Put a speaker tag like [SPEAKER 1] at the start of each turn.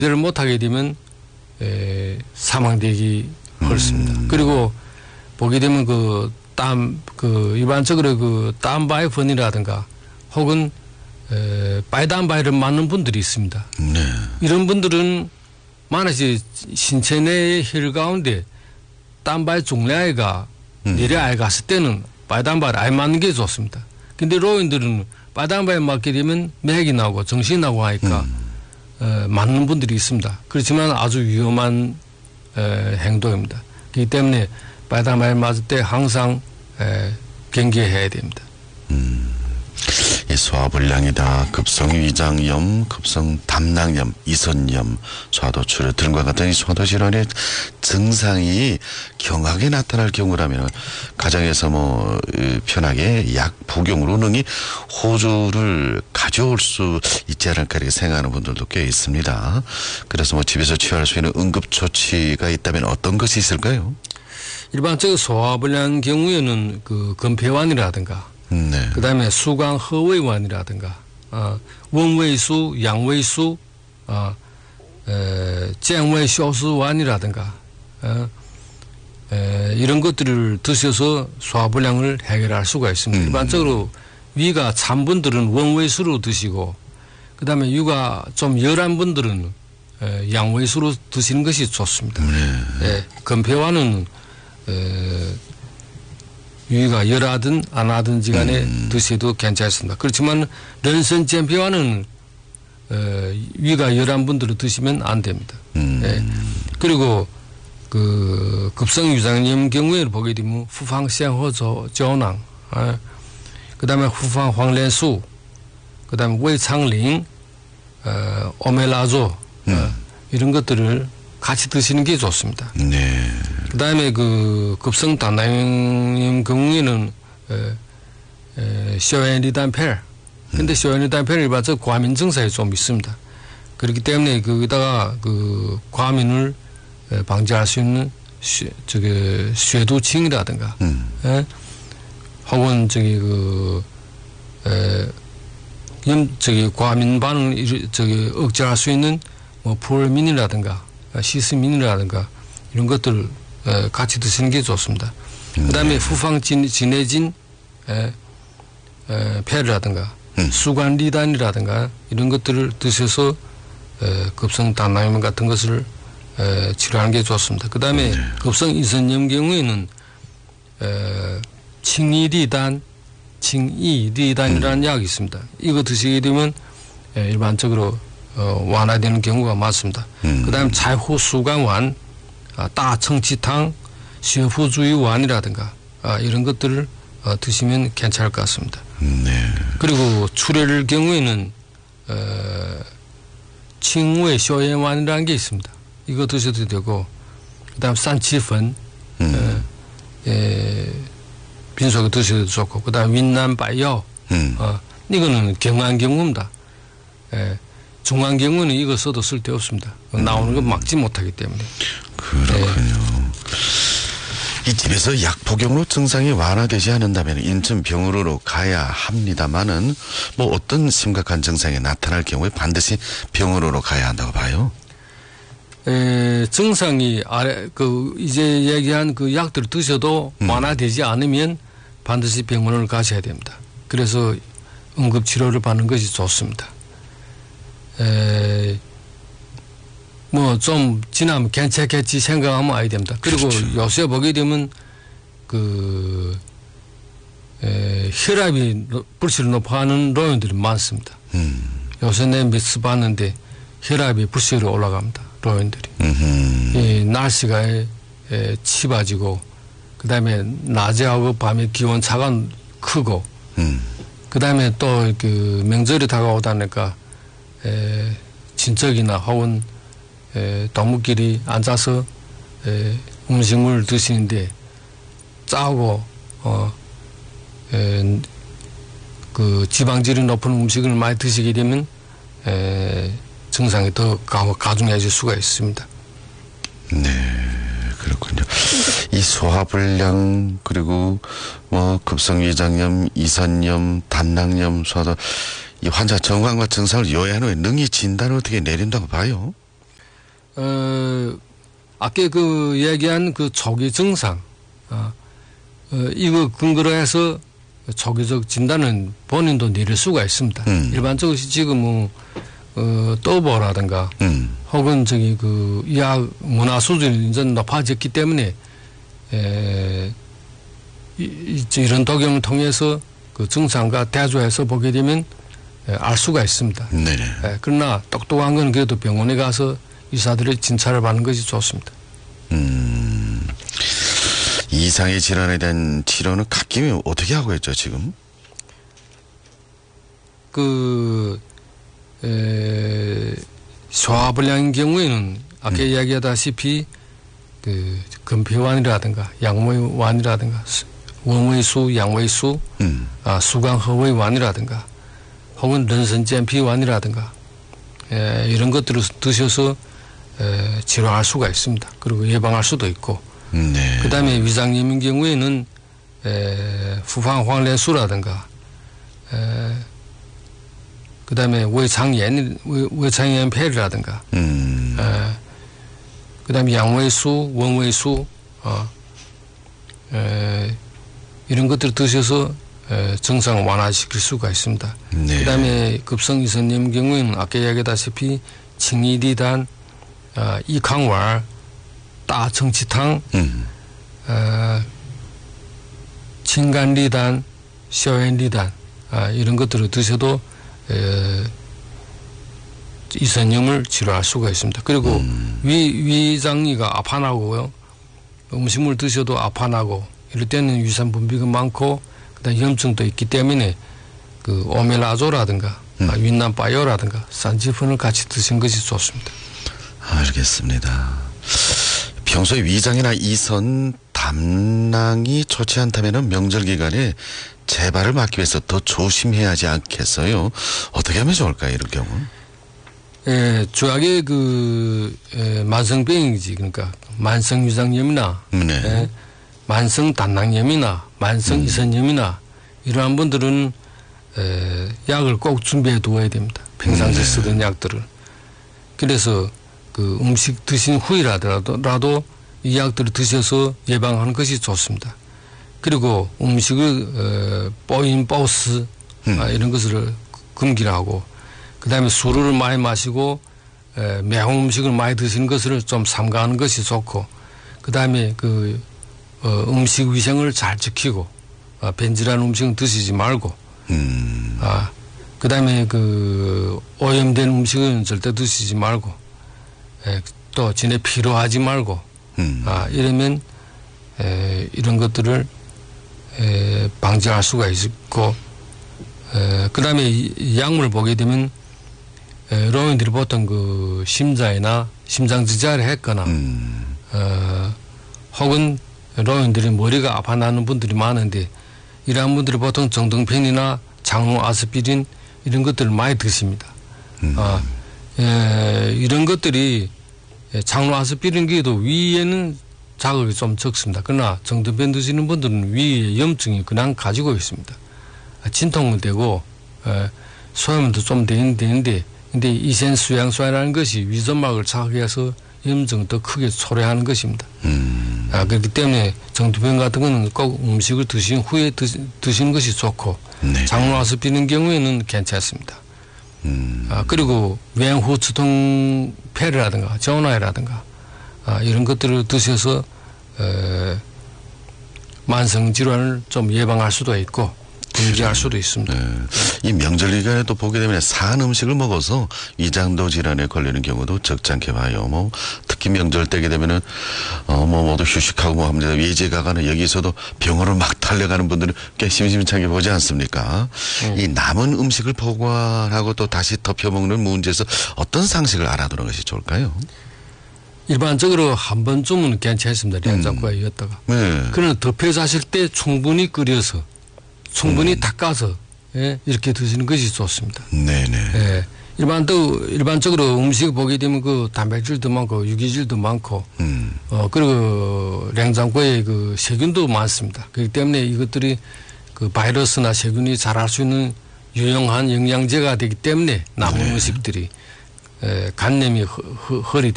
[SPEAKER 1] 를 못하게 되면 사망되기 어렵습니다. 그리고 보게 되면 일반적으로 땀바이번이라든가 혹은 바이단바이를 맞는 분들이 있습니다.
[SPEAKER 2] 네.
[SPEAKER 1] 이런 분들은 만약에 신체 내의 혈 가운데 땀바이 종량이가 내려야 갔을 때는 바이단바이를 안 맞는 게 좋습니다. 근데 로인들은 바이단바이 맞게 되면 맥이 나고 정신이 나고 하니까 맞는 분들이 있습니다. 그렇지만 아주 위험한 행동입니다. 그렇기 때문에 바이단바이 맞을 때 항상 경계해야 됩니다.
[SPEAKER 2] 이 소화불량이다, 급성위장염, 급성담낭염, 이선염, 소화도출 등과 같은 이 소화도질환의 증상이 경하게 나타날 경우라면 가정에서 편하게 약 복용으로 능히 호주를 가져올 수 있지 않을까 이렇게 생각하는 분들도 꽤 있습니다. 그래서 집에서 취할 수 있는 응급조치가 있다면 어떤 것이 있을까요?
[SPEAKER 1] 일반적으로 소화불량 경우에는 건폐환이라든가
[SPEAKER 2] 네.
[SPEAKER 1] 그 다음에 수강 허웨이환이라든가, 원웨이수, 양웨이수, 쟁웨이쇼스환이라든가, 이런 것들을 드셔서 소화불량을 해결할 수가 있습니다. 일반적으로 위가 찬 분들은 원웨이수로 드시고, 그 다음에 위가 좀 열한 분들은 양웨이수로 드시는 것이 좋습니다. 건폐환은 위가 열하든 안 하든지 간에 드셔도 괜찮습니다. 그렇지만 런선젠피와는 위가 열한 분들을 드시면 안 됩니다. 그리고 급성위장염 경우에는 보게 되면 후방생허조낭, 그 다음에 후방황련수, 그 다음에 wei창링, 오멜라조 이런 것들을 같이 드시는 게 좋습니다.
[SPEAKER 2] 네.
[SPEAKER 1] 그 다음에 급성 담낭염 경우에는 쇼엔리단펠. 근데 쇼엔리단펠은 일반적으로 과민 증상이 좀 있습니다. 그렇기 때문에 거기다가 과민을 방지할 수 있는 쇠두칭이라든가, 혹은 과민 반응을 억제할 수 있는 풀민이라든가 시스민이라든가 이런 것들을 같이 드시는 게 좋습니다. 그 다음에 후방진해진 폐라든가 수관리단이라든가 이런 것들을 드셔서 급성 담낭염 같은 것을 치료하는 게 좋습니다. 그 다음에 급성 이선염 경우에는 칭이리단, 칭이리단이라는 약이 있습니다. 이거 드시게 되면 일반적으로 완화되는 경우가 많습니다. 그 다음에 자후수강완, 따청치탕, 쇠후주의완이라든가 이런 것들을 드시면 괜찮을 것 같습니다.
[SPEAKER 2] 네.
[SPEAKER 1] 그리고 출혈 경우에는 칭외 쇼엔완이라는 게 있습니다. 이거 드셔도 되고, 그 다음 산치펀, 빈속에 드셔도 좋고, 그 다음 윈난바이오, 이거는 경한 경우입니다. 중한 경우는 이거 써도 쓸데없습니다. 나오는 거 막지 못하기 때문에.
[SPEAKER 2] 그렇군요. 이 집에서 약 복용으로 증상이 완화되지 않는다면 인천 병원으로 가야 합니다만은 어떤 심각한 증상이 나타날 경우에 반드시 병원으로 가야 한다고 봐요.
[SPEAKER 1] 증상이 이제 얘기한 약들을 드셔도 완화되지 않으면 반드시 병원을 가셔야 됩니다. 그래서 응급치료를 받는 것이 좋습니다. 좀 지나면 괜찮겠지 생각하면 아야 됩니다. 그리고
[SPEAKER 2] 그렇죠.
[SPEAKER 1] 요새 보게 되면 혈압이 불씨를 높아하는 노인들이 많습니다. 요새 내 미스 봤는데 혈압이 불씨로 올라갑니다. 노인들이. 이 날씨가 칩어지고, 그 다음에 낮에하고 밤에 기온 차가 크고, 그 다음에 또 명절이 다가오다 보니까 친척이나 혹은 동무끼리 앉아서 음식물 드시는데 짜고 지방질이 높은 음식을 많이 드시게 되면 증상이 더 가중해질 수가 있습니다.
[SPEAKER 2] 네, 그렇군요. 이 소화불량 그리고 급성위장염, 이선염, 담낭염, 소화도 이 환자 정황과 증상을 요약한 후에 능히 진단을 어떻게 내린다고 봐요?
[SPEAKER 1] 아까 그 얘기한 그 초기 증상, 이거 근거로 해서 초기적 진단은 본인도 내릴 수가 있습니다. 일반적으로 지금 또보라든가 혹은 저기 그 의학 문화 수준이 이제 높아졌기 때문에 이런 독용을 통해서 그 증상과 대조해서 보게 되면 알 수가 있습니다.
[SPEAKER 2] 네.
[SPEAKER 1] 그러나 똑똑한 건 그래도 병원에 가서 의사들의 진찰을 받는 것이 좋습니다.
[SPEAKER 2] 이상의 질환에 대한 치료는 갓김이 어떻게 하고 있죠, 지금?
[SPEAKER 1] 소화불량인 경우에는 아까 이야기하다시피 그 근폐환이라든가 양모의환이라든가 원웨이수, 양웨이수, 수강허웨이환이라든가 혹은 런선젠피환이라든가 이런 것들을 드셔서 치료할 수가 있습니다. 그리고 예방할 수도 있고
[SPEAKER 2] 네.
[SPEAKER 1] 그다음에 위장염인 경우에는 후황황래수라든가 그다음에 외창염 폐라든가 그다음에 양외수, 원외수 이런 것들을 드셔서 증상을 완화시킬 수가 있습니다.
[SPEAKER 2] 네.
[SPEAKER 1] 그다음에 급성 이선염 경우에는 아까 이야기했다시피 칭이리단, 이강왈, 따청치탕, 칭간리단, 쇼엔리단 이런 것들을 드셔도 이선염을 치료할 수가 있습니다. 그리고 위장이가 아파나고요. 음식물 드셔도 아파나고 이럴 때는 위산 분비가 많고 그다음 염증도 있기 때문에 그 오멜라조라든가 윈남바이오라든가 산지폰을 같이 드신 것이 좋습니다.
[SPEAKER 2] 알겠습니다. 평소에 위장이나 이선, 담낭이 좋지 않다면 명절 기간에 재발을 막기 위해서 더 조심해야 하지 않겠어요? 어떻게 하면 좋을까요, 이런 경우?
[SPEAKER 1] 주약의 만성병이지. 그러니까 만성위장염이나
[SPEAKER 2] 네.
[SPEAKER 1] 만성 담낭염이나 만성 이선염이나 이러한 분들은 약을 꼭 준비해 두어야 됩니다. 평상시에 쓰던 약들을. 그래서 그 음식 드신 후이라도 이 약들을 드셔서 예방하는 것이 좋습니다. 그리고 음식을 뽀스 이런 것을 금기하고 그다음에 술을 많이 마시고 매운 음식을 많이 드시는 것을 좀 삼가하는 것이 좋고 그다음에 음식 위생을 잘 지키고 변질한 음식은 드시지 말고 그다음에 오염된 음식은 절대 드시지 말고 또 진에 피로하지 말고 이러면 이런 것들을 방지할 수가 있고 그다음에 이 약물을 보게 되면 노인들이 보통 그 심장이나 심장 지지를 했거나 혹은 노인들이 머리가 아파나는 분들이 많은데 이러한 분들이 보통 정등펜이나 장로 아스피린 이런 것들을 많이 드십니다. 이런 것들이 장로 아스피린기에도 위에는 자극이 좀 적습니다. 그러나 정등펜 드시는 분들은 위에 염증이 그냥 가지고 있습니다. 진통은 되고 소염도 좀 되는데 근데 이센수양소라는 것이 위점막을 자극해서 염증을 더 크게 초래하는 것입니다. 그렇기 때문에 정두병 같은 거는 꼭 음식을 드신 후에 드시는 것이 좋고
[SPEAKER 2] 네.
[SPEAKER 1] 장로 아스피린 경우에는 괜찮습니다. 그리고 외후 주통폐라든가 저온화라든가 이런 것들을 드셔서 만성 질환을 좀 예방할 수도 있고 금지할 수도 있습니다.
[SPEAKER 2] 네. 이 명절 기간에 또 보게 되면 산 음식을 먹어서 위장도 질환에 걸리는 경우도 적지 않게 봐요. 특히 명절 때게 되면은 모두 휴식하고 합니다. 외제 가가는 여기서도 병원을 막 달려가는 분들은 꽤 심심찮게 보지 않습니까? 이 남은 음식을 보관하고 또 다시 덮여 먹는 문제에서 어떤 상식을 알아두는 것이 좋을까요?
[SPEAKER 1] 일반적으로 한 번쯤은 괜찮습니다. 냉장고에 이었다가.
[SPEAKER 2] 네.
[SPEAKER 1] 그러나 덮여서 하실 때 충분히 끓여서 충분히 닦아서 이렇게 드시는 것이 좋습니다.
[SPEAKER 2] 네네.
[SPEAKER 1] 일반적으로 음식을 보게 되면 그 단백질도 많고 유기질도 많고 그리고 냉장고에 그 세균도 많습니다. 그렇기 때문에 이것들이 그 바이러스나 세균이 자랄 수 있는 유용한 영양제가 되기 때문에 남은 음식들이 간염이 허리